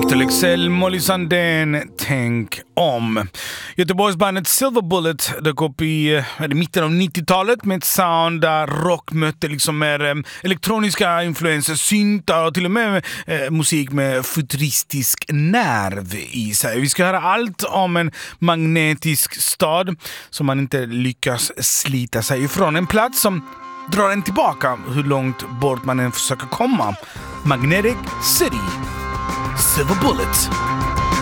Mr. Lexell, Molly Sandén, tänk om. Göteborgsbandet Silver Bullet dök upp i mitten av 90-talet med ett sound där rock mötte liksom mer elektroniska influenser, syntar och till och med musik med futuristisk nerv i sig. Vi ska höra allt om en magnetisk stad som man inte lyckas slita sig ifrån. En plats som drar en tillbaka hur långt bort man än försöker komma. Magnetic City. Silver Bullet.